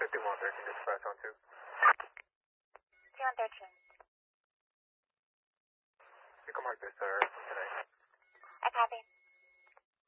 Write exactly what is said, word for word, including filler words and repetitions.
two one thirteen, dispatch on two. two one thirteen. You can mark this, sir, tonight. I copy.